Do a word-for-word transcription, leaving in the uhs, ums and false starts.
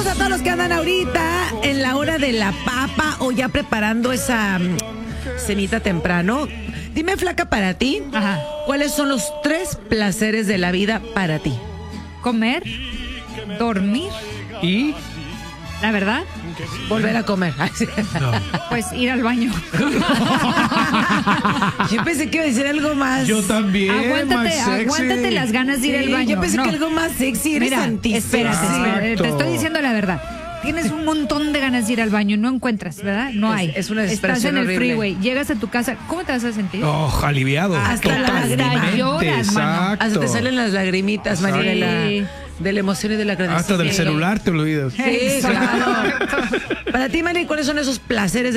Saludos a todos los que andan ahorita en la hora de la papa o ya preparando esa mm, cenita temprano. Dime, flaca, para ti, Ajá. ¿cuáles son los tres placeres de la vida para ti? Comer, dormir, ¿Y? la verdad, Volver a comer. Ay, sí. No. pues ir al baño. Yo pensé que iba a decir algo más. Yo también, aguántate, más sexy. aguántate las ganas de ir Sí, al baño. yo pensé no. que algo más sexy. Eres Mira, antisexy. espérate, espérate, te Exacto. estoy diciendo la verdad. Tienes un montón de ganas de ir al baño, no encuentras, ¿verdad? No Es- hay. es una Estás desesperación en el horrible. freeway, llegas a tu casa, ¿cómo te vas a sentir? Oh, aliviado. Hasta la Totalmente, lágrima. Lloras, mano. exacto. Hasta te salen las lagrimitas, Exacto. María, de la, Sí. de la emoción y de la agradecimiento. Hasta del celular te olvidas. Sí, claro. Para ti, Mari, ¿cuáles son esos placeres de